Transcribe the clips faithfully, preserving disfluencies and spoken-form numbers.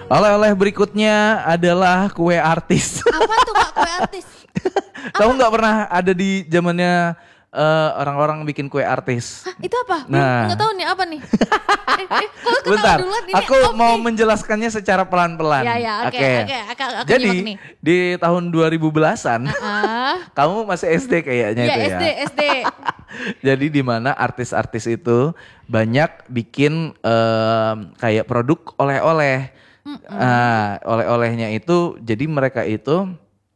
Oleh-oleh berikutnya adalah kue artis. Apa tuh Kak kue artis? Kamu nggak pernah ada di zamannya uh, orang-orang bikin kue artis? Hah, itu apa? Nah. Nggak tahu nih apa nih. eh, eh, kok ketawa Bentar, duluan ini? aku Okay. mau menjelaskannya secara pelan-pelan. Ya ya, oke Oke. oke. Aku- aku Jadi nyimak nih. di tahun dua ribu belasan, Ah, kamu masih S D kayaknya ya itu S D ya. S D. Jadi di mana artis-artis itu banyak bikin em, kayak produk oleh-oleh. Nah, oleh-olehnya itu jadi mereka itu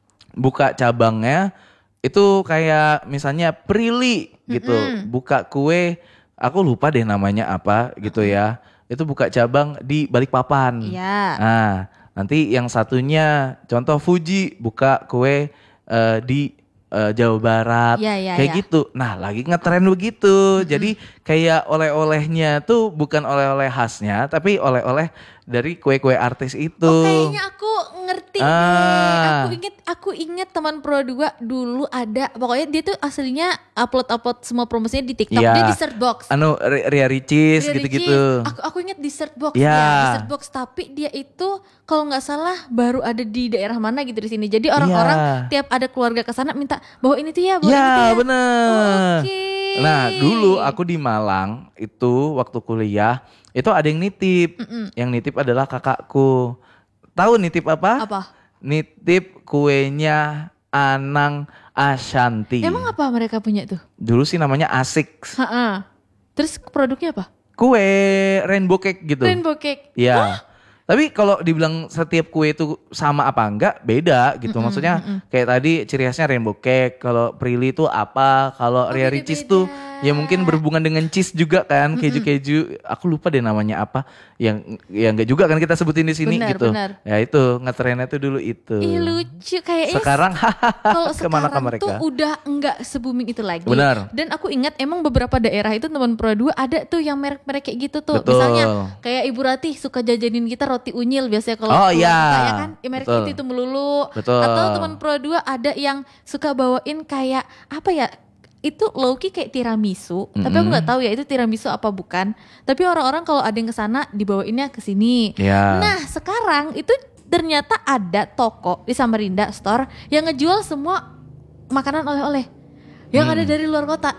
buka cabangnya itu kayak misalnya Prilly gitu, buka kue, aku lupa deh namanya apa gitu ya. Itu buka cabang di Balikpapan. Iya. Nah, nanti yang satunya contoh Fuji buka kue eh, di eh, Jawa Barat. Iya, iya, kayak iya. gitu. Nah, lagi ngetren begitu. Jadi kayak oleh-olehnya tuh bukan oleh-oleh khasnya, tapi oleh-oleh dari kue-kue artis itu. Oh, kayaknya aku ngerti nih. Ah. Aku inget, aku inget teman Pro dua dulu ada. Pokoknya dia tuh aslinya upload-upload semua promosinya di TikTok. Iya. Dia di search box. Anu Ria Ria Ricis Ria gitu-gitu. Ricis. Aku aku inget di search box Ya. ya, di search box. Tapi dia itu kalau nggak salah baru ada di daerah mana gitu di sini. Jadi orang-orang Iya. tiap ada keluarga ke sana minta bawa ini tuh ya, bawa ini tuh Ya ya. bener. Oke. Nah dulu aku di Malang itu waktu kuliah itu ada yang nitip. Yang nitip adalah kakakku. Tahu nitip apa? Apa? Nitip kuenya Anang Ashanti. Emang apa mereka punya tuh? Dulu sih namanya Asik. Ha-ha. Terus produknya apa? Kue rainbow cake gitu. Rainbow cake. Iya. Tapi kalau dibilang setiap kue itu sama apa enggak, beda gitu. Maksudnya kayak tadi ciri khasnya rainbow cake, kalau Prilly itu apa, kalau Oh, Ria beda-beda. Ricis tuh ya mungkin berhubungan dengan cheese juga kan, keju-keju. Aku lupa deh namanya apa. Yang ya enggak juga kan kita sebutin di sini Benar, gitu. benar. Ya itu ngetrennya tuh dulu itu. Ih lucu kayaknya. Sekarang Kalau kemana ke sekarang mereka? tuh udah enggak se-booming itu lagi. Benar. Dan aku ingat emang beberapa daerah itu teman Pro dua ada tuh yang merek-merek kayak gitu tuh. Betul. Misalnya kayak Ibu Ratih suka jajanin kita roti unyil biasanya kalau Oh, keluar iya. kita, ya kan. Ya, merek Betul. itu itu melulu. Betul. Atau teman Pro dua ada yang suka bawain kayak apa ya? Itu low-key kayak tiramisu, tapi aku nggak tahu ya itu tiramisu apa bukan. Tapi orang-orang kalau ada yang kesana dibawainnya ke sini. Ya. Nah sekarang itu ternyata ada toko di Samarinda Store yang ngejual semua makanan oleh-oleh yang Hmm. ada dari luar kota.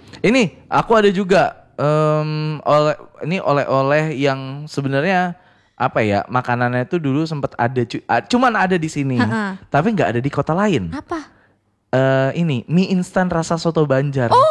Ini aku ada juga em, oleh ini oleh-oleh yang sebenarnya apa ya makanannya itu dulu sempat ada cu- a- cuman ada di sini Ha-ha. tapi nggak ada di kota lain. Apa? Eh ini mie instan rasa soto Banjar. Oh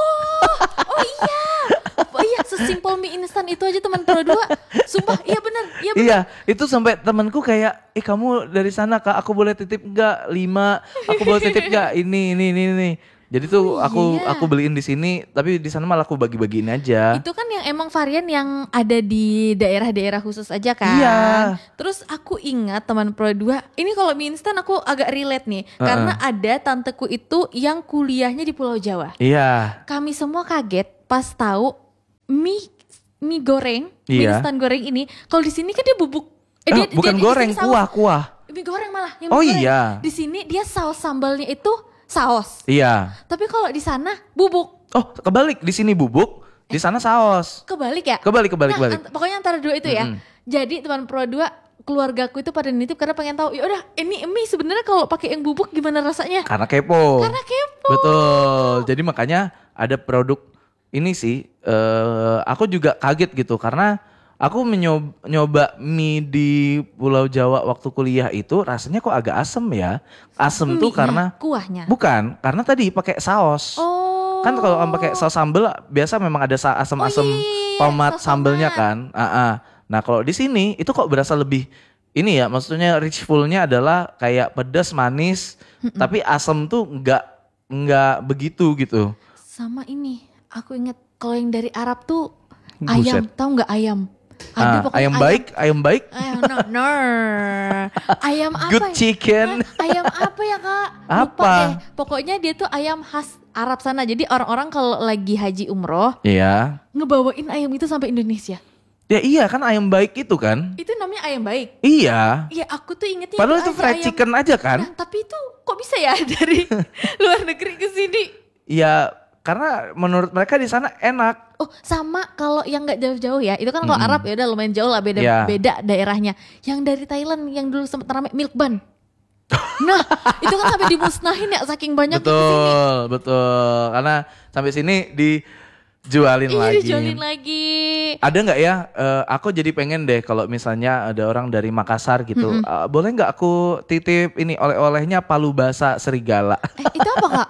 iya, oh iya sesimpel mie instan itu aja teman Pro dua. Sumpah, iya benar, iya benar. Iya, itu sampai temanku kayak, eh kamu dari sana kak, aku boleh titip nggak lima? Aku boleh titip nggak ini, ini, ini, ini. Jadi tuh Oh, aku iya. aku beliin di sini, tapi di sana malah aku bagi-bagiin aja. Itu kan yang emang varian yang ada di daerah-daerah khusus aja kan. Iya. Terus aku ingat teman Pro dua, ini kalau mie instan aku agak relate nih. Uh-uh. Karena ada tanteku itu yang kuliahnya di Pulau Jawa. Iya, Kami semua kaget pas tahu mie mie goreng, mie Iya. instan goreng ini kalau di sini kan dia bubuk. eh, dia- bukan dia- di goreng, sini saus. kuah, kuah. Mie goreng malah yang Oh, mie goreng. iya. Di sini dia saus sambalnya itu saus. Iya. Tapi kalau di sana bubuk. Oh, kebalik di sini bubuk, di sana saus. Kebalik ya? Kebalik, kebalik, Nah, kebalik. ant- pokoknya antara dua itu ya. Jadi teman Pro dua keluargaku itu pada nitip karena pengen tahu, ya udah ini mie sebenarnya kalau pakai yang bubuk gimana rasanya? Karena kepo. Karena kepo. Betul. Jadi makanya ada produk ini sih. eh aku juga kaget gitu karena aku menyoba nyoba mie di Pulau Jawa waktu kuliah itu rasanya kok agak asem ya. Asem tuh Mie-nya, karena kuahnya. bukan, karena tadi pakai saus. Oh. Kan kalau kamu pakai saus sambel biasa memang ada sa- asam-asam Oh, iya, iya, iya, tomat saus sambelnya tomat. kan. Ah, ah. Nah kalau di sini itu kok berasa lebih ini ya, maksudnya rich full-nya adalah kayak pedas manis, tapi asam tuh nggak nggak begitu gitu. Sama ini, aku inget kalau yang dari Arab tuh Buset. ayam, tahu nggak ayam? Ah, pokoknya ayam baik, ayam baik, Ayam, no, no. Ayam apa? good ya? chicken. Hah, ayam apa ya kak? Lupa Apa? deh. Pokoknya dia tuh ayam khas Arab sana. Jadi orang-orang kalau lagi haji umroh Iya. ngebawain ayam itu sampai Indonesia. Ya iya kan ayam baik itu kan? Itu namanya ayam baik. Iya. Iya aku tuh ingetnya Padahal itu aja fried ayam. chicken aja kan? Nah, tapi itu kok bisa ya dari luar negeri ke sini? Ya karena menurut mereka di sana enak. Oh sama kalau yang nggak jauh-jauh ya, itu kan kalau Mm-mm. Arab ya udah lumayan jauh lah, beda Yeah. beda daerahnya. Yang dari Thailand yang dulu sempat rame milk bun. Nah itu kan sampai dimusnahin ya saking banyak kesini. Betul, betul. Karena sampai sini dijualin Iya lagi. dijualin lagi. Ada nggak ya? eh, aku jadi pengen deh kalau misalnya ada orang dari Makassar gitu. eh, boleh nggak aku titip ini oleh-olehnya palu basah serigala? Eh itu apa kak?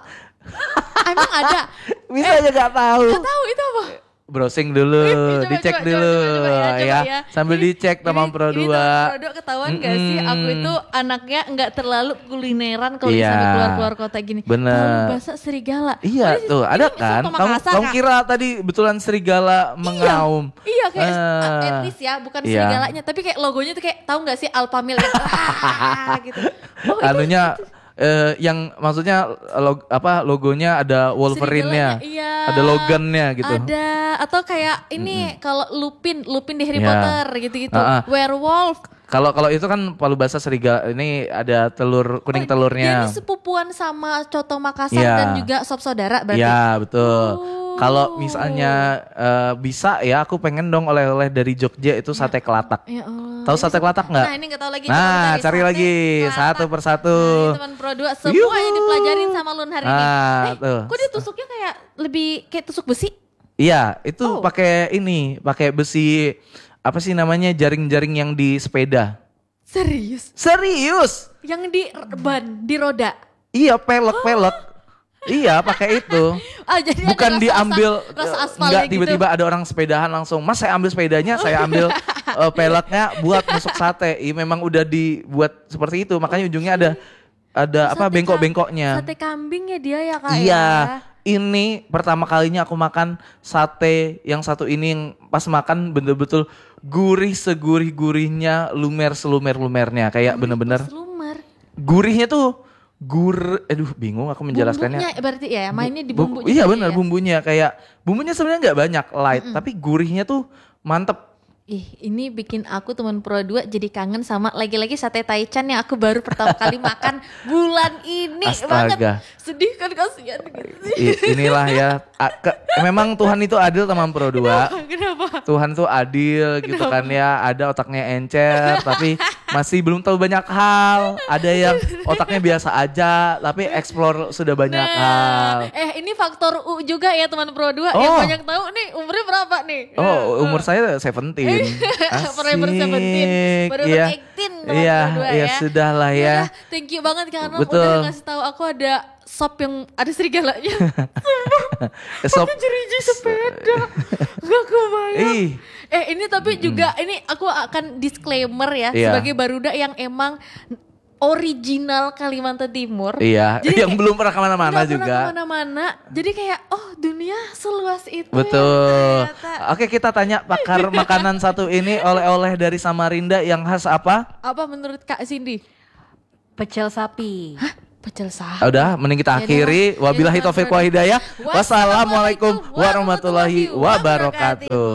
Emang ada? Bisa aja nggak tahu. Gak tahu itu apa? Browsing dulu, Coba, dicek coba, dulu, coba, coba ya, coba ya. ya. Sambil Ini- dicek teman ini- Pro Ini dua. teman Pro dua ketahuan gak sih? Mm-mm. Aku itu anaknya nggak terlalu kulineran kalau Iya. misalnya keluar-keluar kota gini. Bener. Palu basah serigala. Iya Oh, ini- tuh, ini ada soto kan? Kamu, Makassar, kamu Kak? kira tadi betulan serigala mengaum. Iya kayak Ah. uh, etnis ya, bukan Iya. serigalanya, tapi kayak logonya tuh kayak tahu nggak sih Alpamil yang ah, gitu. Oh, itu Anunya eh, yang maksudnya log, apa logonya ada Wolverine-nya. serigalanya, iya. Ada Logan-nya gitu. Ada atau kayak ini kalau Lupin, Lupin di Harry Iya. Potter gitu-gitu. Ah, ah. Werewolf. Kalau kalau itu kan palu basah serigala ini ada telur kuning Oh, Dia telurnya. ini sepupuan sama Coto Makassar Iya. dan juga sop saudara berarti. Ya betul. Oh. Kalau misalnya eh, bisa ya aku pengen dong oleh-oleh dari Jogja itu sate kelatak. Ya Allah. Tahu Ini sate se- kelatak nggak? Nah, ini nggak tahu lagi. Coba Nah, kita cari sate lagi kelatak. satu persatu. Nah, ini teman Pro dua semua Yuhu. yang dipelajarin sama Lun hari ini. Ah, Eh, tuh. kok dia tusuknya kayak lebih kayak tusuk besi? Iya, itu Oh. pakai ini, pakai besi apa sih namanya jaring-jaring yang di sepeda. Serius? Serius? Yang di r- ban, di roda. Iya, pelek-pelek. Iya, pakai itu. Ah, jadi ada Bukan rasa- diambil rasa eh, aspalnya enggak gitu. tiba-tiba ada orang sepedahan langsung, "Mas, saya ambil sepedanya, saya ambil eh, peleknya buat masuk sate." Iya, memang udah dibuat seperti itu, makanya ujungnya ada ada apa Sate bengkok-bengkoknya. Sate kambing ya dia ya kak Iya. ya. Ini pertama kalinya aku makan sate yang satu ini yang pas makan bener-betul gurih segurih-gurihnya, lumer selumer-lumernya kayak bener-bener Selumar. gurihnya tuh gur aduh bingung aku menjelaskannya. Bumbunya berarti ya, mainnya di Bu- bumbu. iya juga benar ya? bumbunya kayak bumbunya sebenarnya nggak banyak light tapi gurihnya tuh mantep. Ih, ini bikin aku teman Pro dua jadi kangen sama lagi-lagi sate taichan yang aku baru pertama kali makan bulan ini Astaga. banget. Sedih kan, kasihan gitu. I- inilah ya a- ke- memang Tuhan itu adil teman Pro dua. Kenapa? Tuhan tuh adil gitu kan ya, ada otaknya encer tapi masih belum tahu banyak hal, ada yang otaknya biasa aja tapi explore sudah banyak hal. eh ini faktor U juga ya teman Pro dua Oh. yang banyak tahu nih umurnya berapa nih? Oh, umur saya tujuh belas. Forever Seventeen, Forever Iya. Eighteen teman Iya, Pro dua iya ya. sudah lah ya. Yaudah, thank you banget karena Betul. udah ngasih tahu aku ada sop yang ada serigalanya. Sop. Pakai jeriji sepeda. Gak kebayang. Ih. Eh ini tapi juga ini aku akan disclaimer ya Iya. sebagai baruda yang emang original Kalimantan Timur. Iya, Jadi yang kayak belum pernah kemana-mana nggak pernah juga. kemana-mana. Jadi kayak oh dunia seluas itu. Betul. Ya, ternyata. Oke, kita tanya pakar makanan satu ini oleh-oleh dari Samarinda yang khas apa? Apa menurut Kak Cindy? Pecel sapi. Hah? Pecel sapi. Ah, udah, mending kita Ya akhiri. udah. Wabillahi Ya udah, taufiq Pro wa dua. hidayah. Wassalamualaikum Wassalamualaikum warahmatullahi wabarakatuh.